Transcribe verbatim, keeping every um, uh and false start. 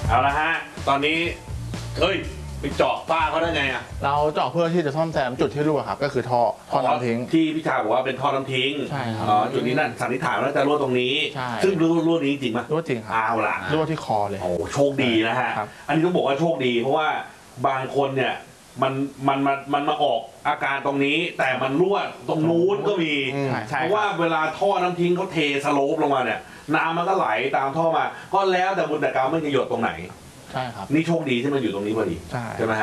เอาละฮะตอนนี้เฮ้ยไปเจาะฝ้าเขาได้ไงอ่ะเราเจาะเพื่อที่จะซ่อมแซมจุดที่รั่วครับก็คือท่อท่อน้ำทิ้งที่พี่ชาบอกว่าเป็นท่อน้ำทิ้งใช่ครับอ๋อจุดนี้นั่นสันนิษฐานว่าจะรั่วตรงนี้ซึ่งรั่วรั่วนี้จริงไหมรั่วจริงครับเอาล่ะรั่วที่คอเลยโอ้โชคดีนะฮะอันนี้ต้องบอกว่าโชคดีเพราะว่าบางคนเนี่ยมันมันมันมันมาออกอาการตรงนี้แต่มันรั่วตรงนู้นก็มีเพราะว่าเวลาท่อน้ำทิ้งเขาเทสโลปลงมาเนี่ยน้ำมันก็ไหลตามท่อมาก็แล้วแต่บุญแต่กรรมไม่จะหยดตรงไหนใช่ครับนี่โชคดีที่มันอยู่ตรงนี้พอดีใช่ไหมฮะ